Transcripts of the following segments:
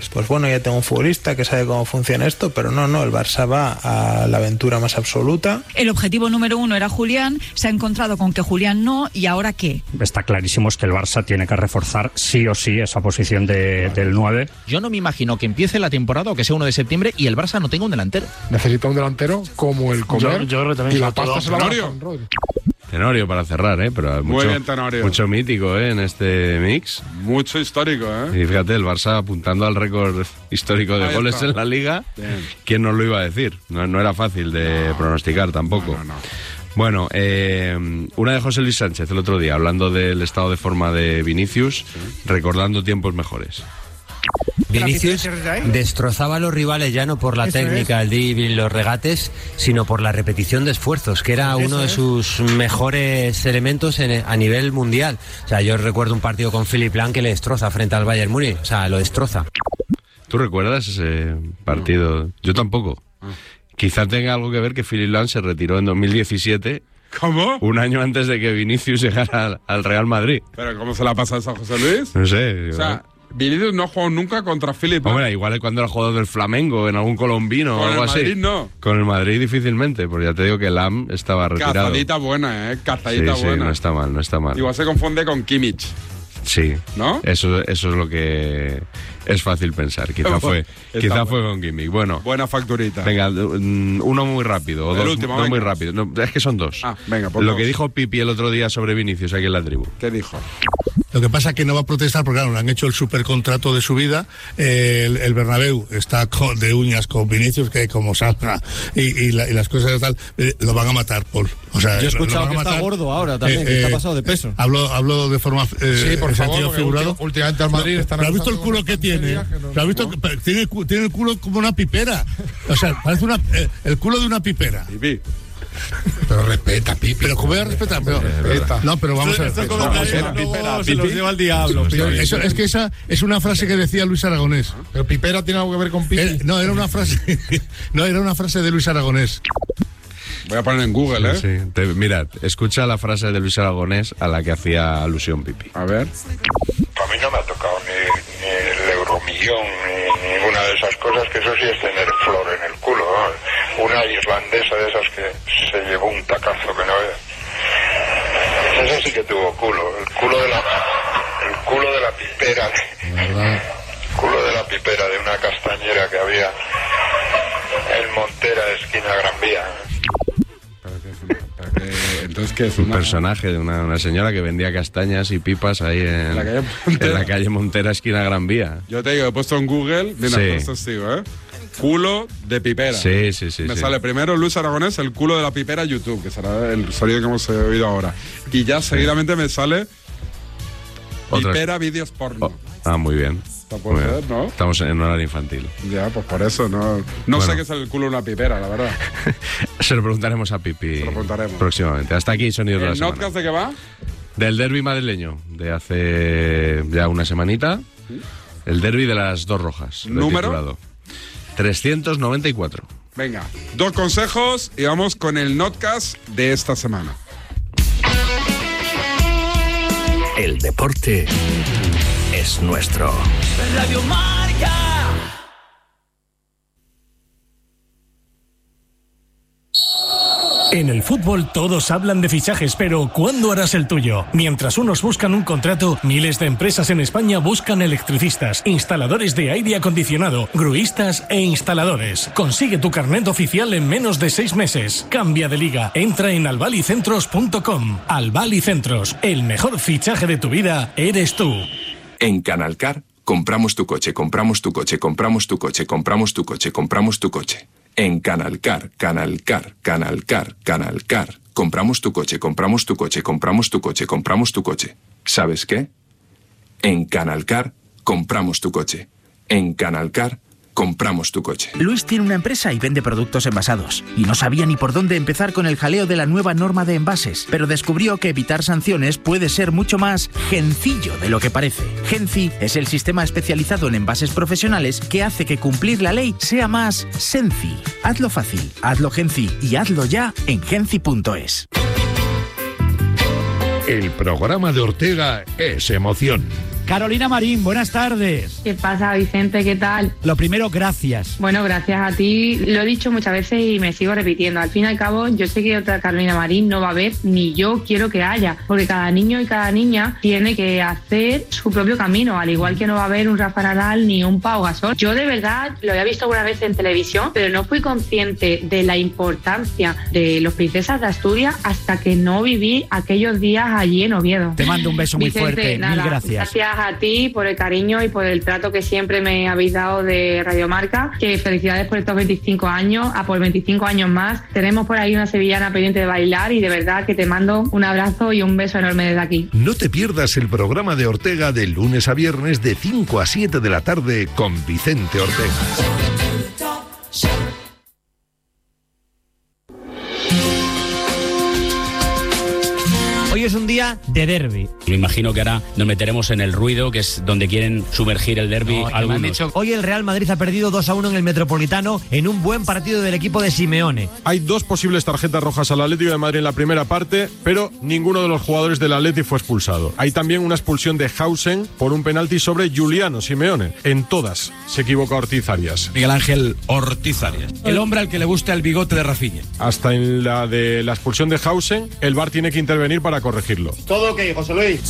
Pues bueno, ya tengo un futbolista que sabe cómo funciona esto, pero no, el Barça va a la aventura más absoluta. El objetivo número 1 era Julián, se ha encontrado con que Julián no, ¿y ahora qué? Está clarísimo que el Barça tiene que reforzar sí o sí esa posición del 9. Yo no me imagino que empiece la temporada o que sea 1 de septiembre y el Barça no tenga un delantero. Necesita un delantero como el Comer y la pasta se la va a Rodri. Tenorio para cerrar, pero muy bien, Tenorio. Mucho mítico en este mix. Mucho histórico, Y fíjate, el Barça apuntando al récord histórico de goles en la Liga. Bien. ¿Quién nos lo iba a decir? No era fácil de pronosticar tampoco. No. Bueno, una de José Luis Sánchez el otro día, hablando del estado de forma de Vinicius, recordando tiempos mejores. Vinicius destrozaba a los rivales ya no por la técnica, el dribbling, los regates, sino por la repetición de esfuerzos, que era uno de sus mejores elementos a nivel mundial. O sea, yo recuerdo un partido con Philipp Lahm que le destroza frente al Bayern Múnich, o sea, lo destroza. ¿Tú recuerdas ese partido? Yo tampoco. Quizá tenga algo que ver que Philipp Lahm se retiró en 2017. ¿Cómo? Un año antes de que Vinicius llegara al Real Madrid. ¿Pero cómo se la pasa eso a José Luis? No sé. O sea, Vinicius no ha jugado nunca contra Philipp Lahm. Hombre, igual es cuando era jugador del Flamengo, en algún colombino o algo así. Con el Madrid no. Con el Madrid difícilmente, porque ya te digo que Lahm estaba retirado. Cazadita buena, Cazadita sí, buena. No está mal. Igual se confunde con Kimmich. Sí. ¿No? Eso es lo que es fácil pensar. Quizá fue con Kimmich. Bueno. Buena facturita. Venga, uno muy rápido. O dos muy rápido. No, es que son dos. Venga, lo que dijo Pipi el otro día sobre Vinicius aquí en la tribu. ¿Qué dijo? Lo que pasa es que no va a protestar porque, claro, le han hecho el supercontrato de su vida. El Bernabéu está de uñas con Vinicius, que como salga y las cosas de tal, lo van a matar, Paul. O sea, yo he escuchado que está gordo ahora también, que está pasado de peso. Hablo de forma sí, por favor, figurado. Últimamente al Madrid están... ¿Has visto el culo que tiene? ¿Has visto? Tiene el culo como una pipera. O sea, parece el culo de una pipera. Pero respeta, Pipi. Pero como voy a respetar, no, pero vamos a ver. Se los lleva al diablo. Es que esa es una frase que decía Luis Aragonés. Pero Pipera tiene algo que ver con Pipi. No, era una frase de Luis Aragonés. Voy a poner en Google, Sí. Mirad, escucha la frase de Luis Aragonés a la que hacía alusión Pipi. A ver. A mí no me ha tocado ni el euromillón ni ninguna de esas cosas, que eso sí es tener flor en el culo, ¿no? Una irlandesa de esas que se llevó un tacazo que no veas. Esa sí que tuvo culo, el culo de la pipera, el culo de la pipera de una castañera que había en Montera, esquina Gran Vía. Entonces, ¿qué es un personaje de una señora que vendía castañas y pipas ahí en la calle Montera, esquina Gran Vía? Yo te digo, he puesto en Google, mira, esto sigo, culo de pipera. Sí. Me sale primero Luis Aragonés, el culo de la pipera YouTube, que será el sonido que hemos oído ahora. Y ya seguidamente me sale pipera vídeos porno. Muy bien. Puede ser, ¿no? Estamos en horario infantil. Ya, pues por eso no sé qué es el culo de una pipera, la verdad. Se lo preguntaremos a Pipi próximamente. Hasta aquí Sonidos de la Semana. ¿El podcast de qué va? Del derbi madrileño, de hace ya una semanita. El derbi de las dos rojas. ¿Número? 394. Venga, 2 consejos y vamos con el notcast de esta semana. El deporte es nuestro. Radio Marca. En el fútbol todos hablan de fichajes, pero ¿cuándo harás el tuyo? Mientras unos buscan un contrato, miles de empresas en España buscan electricistas, instaladores de aire acondicionado, gruistas e instaladores. Consigue tu carnet oficial en menos de 6 meses. Cambia de liga. Entra en albalicentros.com. Albalicentros, el mejor fichaje de tu vida eres tú. En Canalcar, compramos tu coche, compramos tu coche, compramos tu coche, compramos tu coche, compramos tu coche. En Canalcar. Compramos tu coche, compramos tu coche, compramos tu coche, compramos tu coche. ¿Sabes qué? En Canalcar, compramos tu coche. En Canalcar, compramos tu coche. Luis tiene una empresa y vende productos envasados. Y no sabía ni por dónde empezar con el jaleo de la nueva norma de envases. Pero descubrió que evitar sanciones puede ser mucho más gencillo de lo que parece. Genci es el sistema especializado en envases profesionales que hace que cumplir la ley sea más senci. Hazlo fácil, hazlo genci y hazlo ya en genci.es. El programa de Ortega es emoción. Carolina Marín, buenas tardes. ¿Qué pasa, Vicente? ¿Qué tal? Lo primero, gracias. Bueno, gracias a ti. Lo he dicho muchas veces y me sigo repitiendo. Al fin y al cabo, yo sé que otra Carolina Marín no va a haber, ni yo quiero que haya, porque cada niño y cada niña tiene que hacer su propio camino, al igual que no va a haber un Rafa Nadal ni un Pau Gasol. Yo de verdad lo había visto alguna vez en televisión, pero no fui consciente de la importancia de los Princesas de Asturias hasta que no viví aquellos días allí en Oviedo. Te mando un beso muy Vicente, fuerte, nada, mil gracias. Gracias a ti por el cariño y por el trato que siempre me habéis dado de Radio Marca. Que felicidades por estos 25 años, a por 25 años más. Tenemos por ahí una sevillana pendiente de bailar y de verdad que te mando un abrazo y un beso enorme desde aquí. No te pierdas el programa de Ortega de lunes a viernes de 5 a 7 de la tarde con Vicente Ortega. Hoy es un día de derbi. Me imagino que ahora nos meteremos en el ruido, que es donde quieren sumergir el derbi algunos. Hoy el Real Madrid ha perdido 2-1 en el Metropolitano en un buen partido del equipo de Simeone. Hay 2 posibles tarjetas rojas al Atlético de Madrid en la primera parte, pero ninguno de los jugadores del Atleti fue expulsado. Hay también una expulsión de Hausen por un penalti sobre Giuliano Simeone. En todas se equivoca Ortiz Arias. Miguel Ángel Ortiz Arias. El hombre al que le gusta el bigote de Rafinha. Hasta en la de la expulsión de Hausen, el VAR tiene que intervenir para corregirlo. Todo ok, José Luis.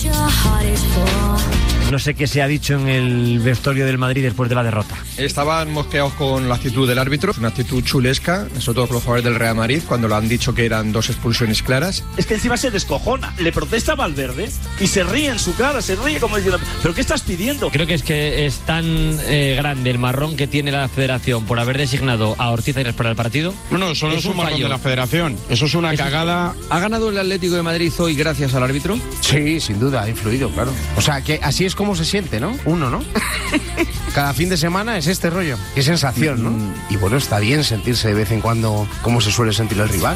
No sé qué se ha dicho en el vestuario del Madrid después de la derrota. Estaban mosqueados con la actitud del árbitro, una actitud chulesca, sobre todo con los jugadores del Real Madrid, cuando lo han dicho que eran 2 expulsiones claras. Es que encima se descojona, le protesta a Valverde y se ríe en su cara, se ríe como diciendo, ¿pero qué estás pidiendo? Creo que es tan grande el marrón que tiene la federación por haber designado a Ortiz Arias para el partido. No, solo es un marrón de la federación, eso es una cagada. ¿Ha ganado el Atlético de Madrid hoy gracias al árbitro? Sí, sin duda, ha influido, claro. O sea, que así es como se siente, ¿no? Uno, ¿no? Cada fin de semana es este rollo. Qué sensación, ¿no? Y bueno, está bien sentirse de vez en cuando como se suele sentir el rival.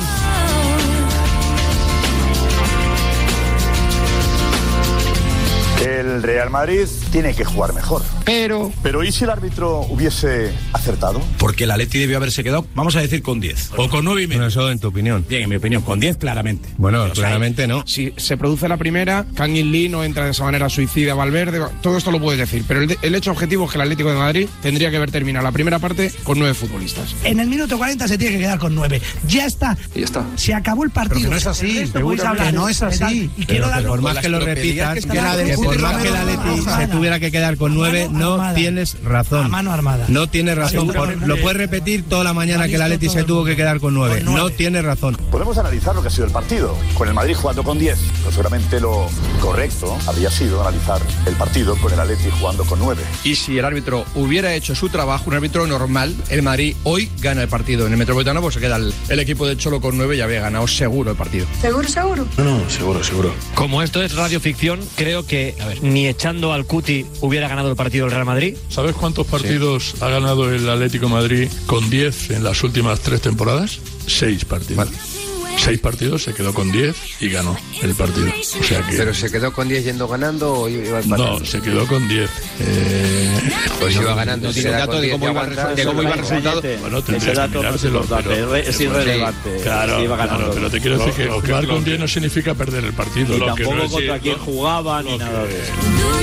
El Real Madrid tiene que jugar mejor. Pero ¿y si el árbitro hubiese acertado? Porque el Atleti debió haberse quedado, vamos a decir, con 10. O con 9,5. Bueno, eso en tu opinión. Bien, en mi opinión, con 10 claramente. Bueno, pero claramente no. Si se produce la primera, Kang In Lee no entra de esa manera suicida, Valverde, todo esto lo puedes decir. Pero el hecho objetivo es que el Atlético de Madrid tendría que haber terminado la primera parte con 9 futbolistas. En el minuto 40 se tiene que quedar con 9. Ya está. Y ya está. Se acabó el partido. Pero que no es así. Que no es así. Y quiero dar por más que lo repitas, por más que el Atleti se tuviera que quedar con 9, no tienes razón. Mano armada. No tienes razón. Lo puedes repetir toda la mañana que el Atleti se tuvo que quedar con 9. No tienes razón. Podemos analizar lo que ha sido el partido. Con el Madrid jugando con 10. Pero seguramente lo correcto habría sido analizar el partido con el Atleti jugando con 9. Y si el árbitro hubiera hecho su trabajo, un árbitro normal, el Madrid hoy gana el partido. En el Metropolitano pues se queda el equipo del Cholo con 9 y había ganado seguro el partido. ¿Seguro? No, seguro. Como esto es radioficción, creo que ni echando al Cuti hubiera ganado el partido del Real Madrid. ¿Sabes cuántos partidos ha ganado el Atlético de Madrid con 10 en las últimas 3 temporadas? 6 partidos. Vale. 6 partidos, se quedó con 10 y ganó el partido. O sea que... ¿Pero se quedó con 10 yendo ganando o iba empatando? No, se quedó con 10. Pues iba ganando. No tiene un dato de cómo iba el resultado. Bueno, tendrías que mirárselo, pero... Es irrelevante. Claro, pero te quiero decir que jugar con 10 no significa perder el partido. Y lo tampoco que no contra quién jugaba ni nada de eso.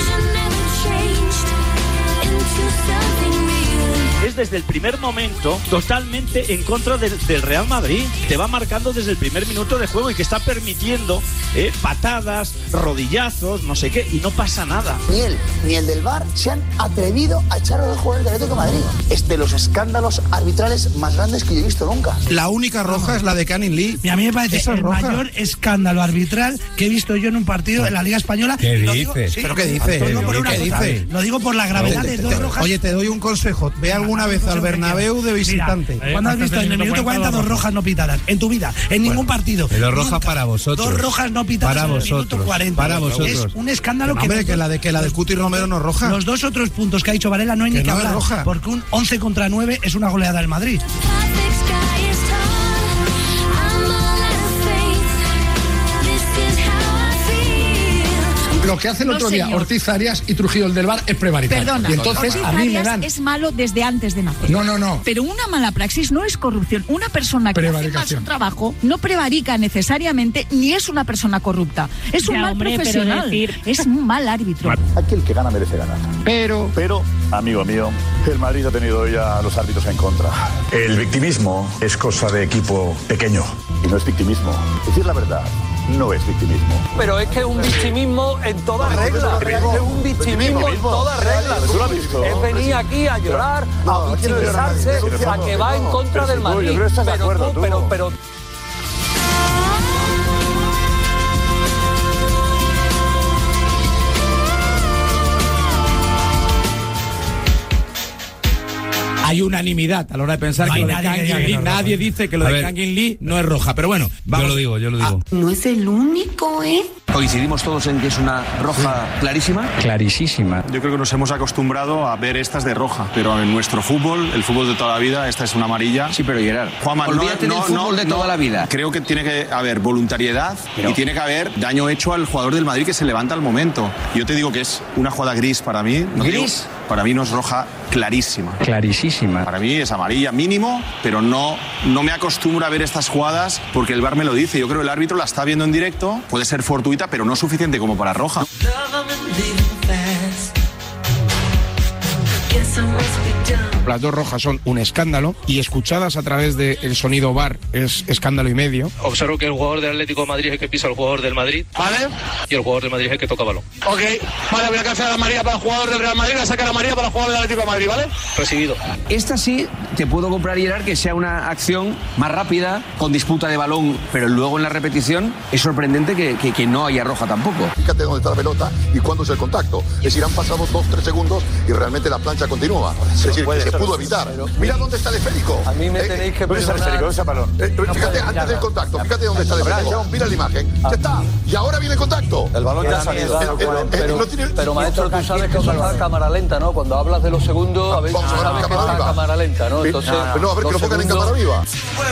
Es desde el primer momento totalmente en contra del Real Madrid. Te va marcando desde el primer minuto de juego y que está permitiendo patadas, rodillazos, no sé qué, y no pasa nada. Ni él ni el del VAR se han atrevido a echar a los jugadores del Atlético de Madrid. Es de los escándalos arbitrales más grandes que yo he visto nunca. La única roja es la de Kang In Lee. Y a mí me parece el mayor escándalo arbitral que he visto yo en un partido en la Liga Española. ¿Qué dices? ¿Pero qué dice? Lo digo por la gravedad de 2 rojas. Oye, te doy un consejo. Ve alguna vez al Bernabéu de visitante. Mira, ¿cuándo has visto en el minuto 40 2 rojas no pitadas? En tu vida, en ningún partido. Pero rojas para vosotros. 2 rojas no pitadas para en el vosotros, minuto 40. Para vosotros. Es un escándalo que... Hombre, que la del Cuti Romero no es roja. Los 2 otros puntos que ha dicho Varela no hay ni que hablar. Roja. Porque un 11 contra 9 es una goleada del Madrid. Lo que hace el otro día Ortiz Arias y Trujillo, el del VAR, es prevaricar. Perdona, y entonces Ortiz a mí me Arias dan... es malo desde antes de nacer. No. Pero una mala praxis no es corrupción. Una persona que hace mal su trabajo no prevarica necesariamente ni es una persona corrupta. Es un mal profesional. Es un mal árbitro. Aquí el que gana merece ganar. Pero, amigo mío, el Madrid ha tenido hoy a los árbitros en contra. El victimismo es cosa de equipo pequeño. Y no es victimismo. Decir la verdad no es victimismo. Pero es que es un victimismo en todas reglas. Es un victimismo en todas reglas. Es venir aquí a llorar, a victimizarse, a que va en contra del Madrid. Pero hay unanimidad a la hora de pensar que lo de Kang In Lee, nadie dice que lo de Kang In Lee no es roja, pero bueno, vamos. Yo lo digo. No es el único, ¿eh? ¿Coincidimos todos en que es una roja clarísima? Clarísima. Yo creo que nos hemos acostumbrado a ver estas de roja, pero en nuestro fútbol, el fútbol de toda la vida, esta es una amarilla. Sí, pero Gerard, Juanma, olvídate del fútbol de toda la vida. Creo que tiene que haber voluntariedad y tiene que haber daño hecho al jugador del Madrid que se levanta al momento. Yo te digo que es una jugada gris para mí. ¿Gris? Para mí no es roja clarísima. Clarísima. Para mí es amarilla mínimo, pero no me acostumbro a ver estas jugadas porque el VAR me lo dice. Yo creo que el árbitro la está viendo en directo, puede ser fortuita, pero no suficiente como para roja. Las dos rojas son un escándalo y escuchadas a través del sonido VAR es escándalo y medio. Observo que el jugador del Atlético de Madrid es el que pisa al jugador del Madrid. ¿Vale? Y el jugador del Madrid es el que toca balón. Ok, vale, voy a cancelar la amarilla para el jugador del Real Madrid, voy a sacar la amarilla para el jugador del Atlético de Madrid, ¿vale? Recibido. Esta sí te puedo comprar, Gerard, que sea una acción más rápida, con disputa de balón, pero luego en la repetición es sorprendente que no haya roja tampoco. Fíjate dónde está la pelota y cuándo es el contacto. Es decir, han pasado 2-3 segundos y realmente la plancha continúa. Es decir, que se pudo evitar. Mira dónde está el esférico. A mí me tenéis que perdonar. ¿Dónde está el balón? Fíjate, antes del contacto, fíjate dónde está el esférico. Mira la imagen. Ya está. Y ahora viene el contacto. El balón ya ha salido. Pero maestro, tú sabes que eso está a cámara lenta, ¿no? Cuando hablas de los segundos, a veces sabes que está a cámara lenta, ¿no? Entonces, no, a ver que lo pongan en cámara viva.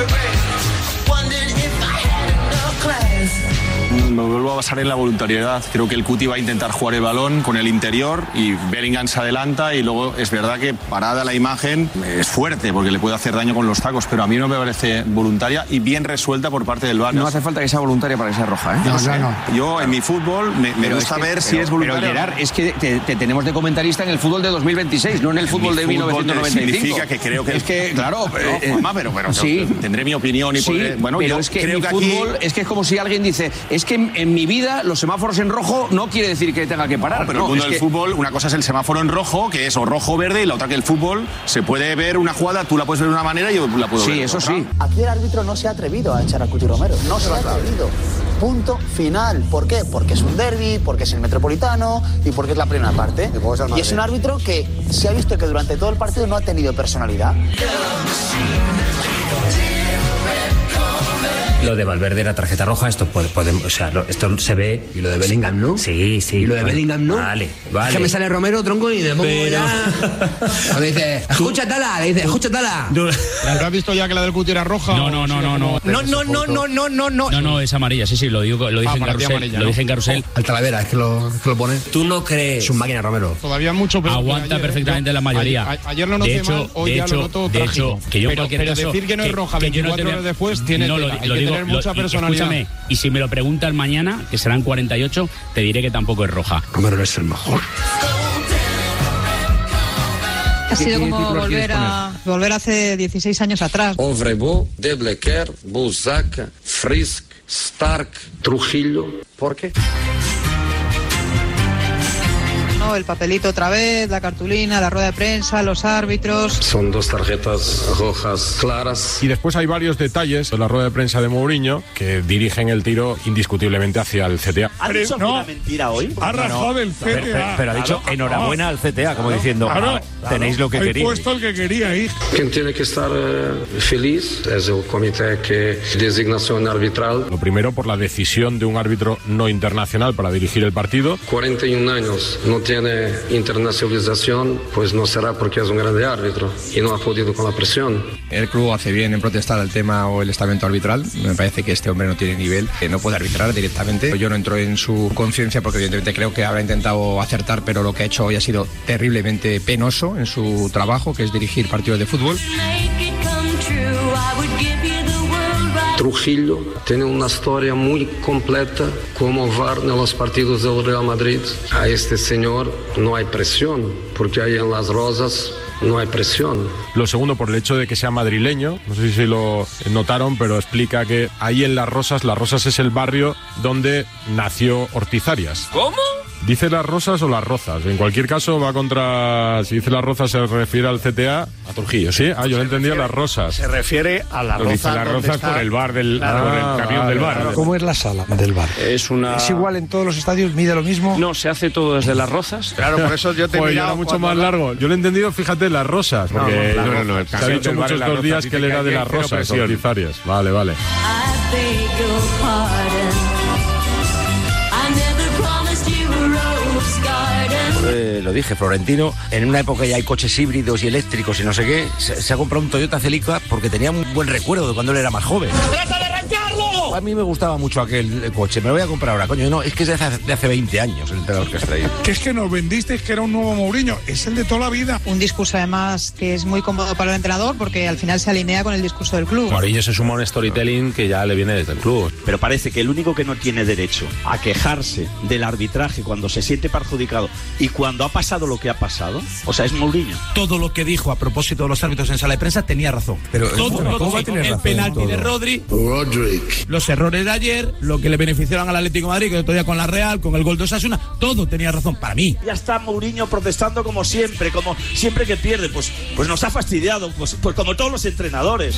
Me vuelvo a basar en la voluntariedad. Creo que el Cuti va a intentar jugar el balón con el interior y Bellingham se adelanta y luego es verdad que parada la imagen es fuerte porque le puede hacer daño con los tacos, pero a mí no me parece voluntaria y bien resuelta por parte del VAR. No hace falta que sea voluntaria para que sea roja, ¿eh? No. Yo en mi fútbol me gusta ver si es voluntaria. Pero Gerard, es que te tenemos de comentarista en el fútbol de 2026, no en el fútbol de 1995. Significa que creo que... Es que, claro... pero sí. Tendré mi opinión y podré... Bueno, pero yo es que creo en que fútbol aquí... es que es como si alguien dice, es que en mi vida los semáforos en rojo no quiere decir que tenga que parar. Pero el mundo del fútbol, una cosa es el semáforo en rojo, que es o rojo o verde, y la otra que el fútbol se puede ver una jugada, tú la puedes ver de una manera y yo la puedo ver de otra. Sí, eso sí. Aquí el árbitro no se ha atrevido a echar a Cuti Romero, no se ha atrevido. Punto final. ¿Por qué? Porque es un derbi, porque es el Metropolitano y porque es la primera parte. Y es un árbitro que se ha visto que durante todo el partido no ha tenido personalidad. Lo de Valverde era tarjeta roja, esto podemos, o sea, esto se ve. ¿Y lo de Bellingham no? Sí. ¿Y lo de Bellingham no? Vale. Es que me sale Romero, tronco, y de pongo ya... Cuando dice, escúchatala, le dice, escúchatala. ¿Has visto ya que la del Cuti era roja? No. No, es amarilla, sí, lo dice en Carrusel. Amarilla, lo dice en Carrusel. Al Talavera, es que lo pone. ¿Tú no crees? Es un máquina, Romero. Todavía mucho, pero aguanta perfectamente la mayoría. Ayer lo noté mal, hoy ya lo noto trágico. Que yo en cualquier caso... decir que no es roja 24 horas después tiene tener mucha personalidad. Escúchame, y si me lo preguntan mañana, que serán 48, te diré que tampoco es roja. Romero no es el mejor. Ha sido como volver hace 16 años atrás. Ovrebo, De Blequer, Buzac, Frisk, Stark, Trujillo. ¿Por qué? ¿No? El papelito otra vez, la cartulina, la rueda de prensa, los árbitros. Son dos tarjetas rojas claras. Y después hay varios detalles de la rueda de prensa de Mourinho que dirigen el tiro indiscutiblemente hacia el CTA. ¿Ha dicho una mentira hoy? Ha rajado el CTA. Pero ha dicho enhorabuena al CTA, como diciendo, tenéis lo que queríais. He puesto el que queríais. Quien tiene que estar feliz es el comité que designación arbitral. Lo primero por la decisión de un árbitro no internacional para dirigir el partido. 41 años, no tiene internacionalización, pues no será porque es un grande árbitro y no ha podido con la presión. El club hace bien en protestar el tema o el estamento arbitral. Me parece que este hombre no tiene nivel, que no puede arbitrar directamente. Yo no entro en su conciencia porque evidentemente creo que habrá intentado acertar, pero lo que ha hecho hoy ha sido terriblemente penoso en su trabajo, que es dirigir partidos de fútbol. Trujillo tiene una historia muy completa como VAR en los partidos del Real Madrid. A este señor no hay presión, porque ahí en Las Rosas no hay presión. Lo segundo, por el hecho de que sea madrileño, no sé si lo notaron, pero explica que ahí en Las Rosas es el barrio donde nació Ortiz Arias. ¿Cómo? ¿Dice Las Rosas o Las Rozas? En cualquier caso va contra... Si dice Las Rozas se refiere al CTA... A Trujillo. Sí, yo lo entendía Las Rosas. Se refiere a Las Rozas. Dice Las Rozas por el bar del... por el camión del bar. Claro. ¿Cómo es la sala del bar? ¿Es igual en todos los estadios? ¿Mide lo mismo? No, se hace todo desde Las Rozas. Claro, por eso yo te he mirado... Era mucho más largo. Yo lo he entendido, fíjate, Las Rosas. Porque no. Se ha dicho muchos estos días que él era de Las Rosas, Ortiz Arias. Vale. Lo dije, Florentino, en una época ya hay coches híbridos y eléctricos y no sé qué, se ha comprado un Toyota Celica porque tenía un buen recuerdo de cuando él era más joven. ¡Trata de arrancarlo! A mí me gustaba mucho aquel coche, me lo voy a comprar ahora, coño. No, es que es de hace 20 años el entrenador que has traído. Que es que nos vendiste que era un nuevo Mourinho, es el de toda la vida. Un discurso además que es muy cómodo para el entrenador porque al final se alinea con el discurso del club. Mourinho se suma a un storytelling que ya le viene desde el club. Pero parece que el único que no tiene derecho a quejarse del arbitraje cuando se siente perjudicado y cuando ha pasado lo que ha pasado, o sea, es Mourinho. Todo lo que dijo a propósito de los árbitros en sala de prensa tenía razón. Pero todo. El penalti de Rodrick, los errores de ayer, lo que le beneficiaron al Atlético de Madrid, que el otro día con la Real, con el gol de Osasuna, todo tenía razón para mí. Ya está Mourinho protestando como siempre que pierde, pues nos ha fastidiado, pues como todos los entrenadores.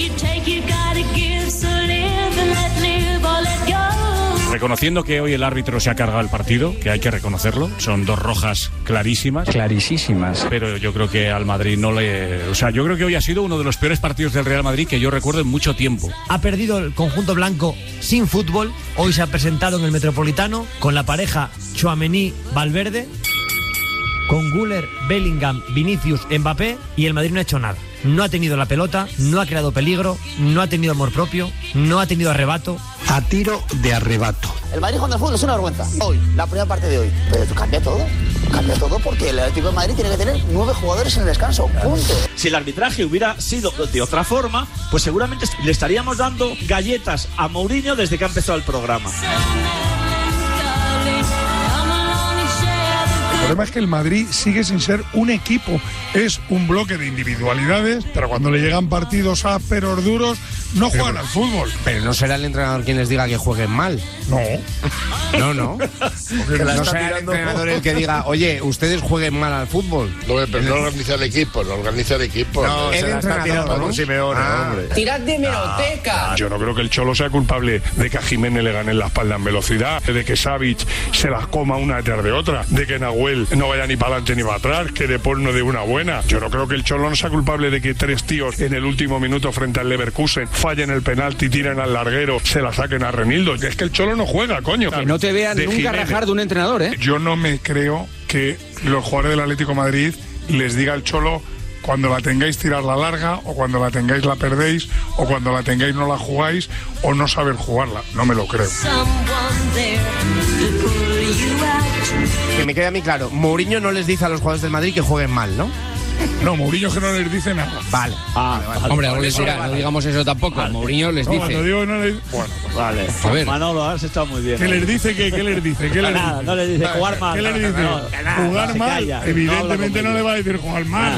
Reconociendo que hoy el árbitro se ha cargado el partido, que hay que reconocerlo, son 2 rojas clarísimas. Clarísimas. Pero yo creo que al Madrid no le... O sea, yo creo que hoy ha sido uno de los peores partidos del Real Madrid que yo recuerdo en mucho tiempo. Ha perdido el conjunto blanco sin fútbol. Hoy se ha presentado en el Metropolitano con la pareja Tchouaméni-Valverde, con Güler, Bellingham, Vinicius, Mbappé, y el Madrid no ha hecho nada. No ha tenido la pelota, no ha creado peligro, no ha tenido amor propio, no ha tenido arrebato. A tiro de arrebato. El Madrid jugando al fútbol es una vergüenza. Hoy, la primera parte de hoy. Pero cambia todo porque el Atlético de Madrid tiene que tener 9 jugadores en el descanso. Punto. Si el arbitraje hubiera sido de otra forma, pues seguramente le estaríamos dando galletas a Mourinho desde que ha empezado el programa. El problema es que el Madrid sigue sin ser un equipo, es un bloque de individualidades, pero cuando le llegan partidos ásperos, duros, no juegan al fútbol. Pero no será el entrenador quien les diga que jueguen mal. No. No será el entrenador el que diga, oye, ustedes jueguen mal al fútbol. No, pero no organiza el equipo, No, el entrenador, por Simeone, hombre. ¡Tirad de meroteca! Yo no creo que el Cholo sea culpable de que a Jiménez le ganen la espalda en velocidad, de que Savic se las coma una detrás de otra, de que Nahuel no vaya ni para adelante ni para atrás, que De Paul no dé una buena. Yo no creo que el Cholo no sea culpable de que 3 tíos en el último minuto frente al Leverkusen fallen el penalti, tiren al larguero, se la saquen a Renildo. Es que el Cholo no juega, coño. Que no te vean nunca Jiménez rajar de un entrenador, ¿eh? Yo no me creo que los jugadores del Atlético de Madrid les diga al Cholo: cuando la tengáis tirarla larga, o cuando la tengáis la perdéis, o cuando la tengáis no la jugáis, o no saber jugarla. No me lo creo. Que me quede a mí claro, Mourinho no les dice a los jugadores del Madrid que jueguen mal, ¿no? No, Mourinho que no les dice nada. Vale. Hombre, no les dirá, no digamos eso tampoco. Mourinho les dice. Cuando digo no les... Bueno, pues vale. A ver. Manolo, has estado muy bien. ¿Qué les dice? ¿Qué les dice? Nada, no les dice jugar mal. ¿Qué les dice? Jugar mal. Evidentemente no le va a decir jugar mal.